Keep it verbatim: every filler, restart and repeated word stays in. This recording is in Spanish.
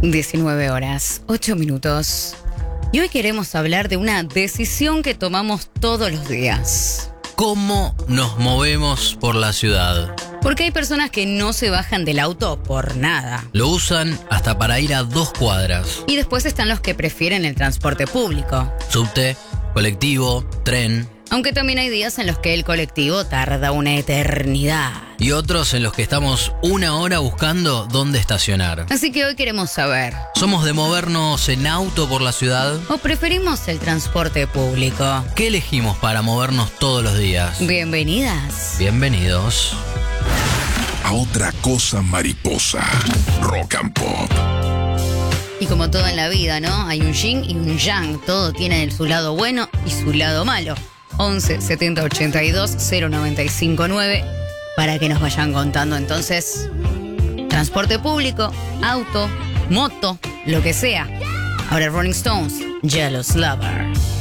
diecinueve horas, ocho minutos. Y hoy queremos hablar de una decisión que tomamos todos los días. ¿Cómo nos movemos por la ciudad? Porque hay personas que no se bajan del auto por nada. Lo usan hasta para ir a dos cuadras. Y después están los que prefieren el transporte público. Subte, colectivo, tren. Aunque también hay días en los que el colectivo tarda una eternidad. Y otros en los que estamos una hora buscando dónde estacionar. Así que hoy queremos saber, ¿somos de movernos en auto por la ciudad? ¿o preferimos el transporte público? ¿Qué elegimos para movernos todos los días? Bienvenidas. Bienvenidos. A otra cosa mariposa. Rock and Pop. Y como todo en la vida, ¿no? Hay un yin y un yang. Todo tiene su lado bueno y su lado malo. once setenta ochenta y dos cero noventa y cinco nueve para que nos vayan contando entonces transporte público, auto, moto, lo que sea. Ahora Rolling Stones, Jealous Lover.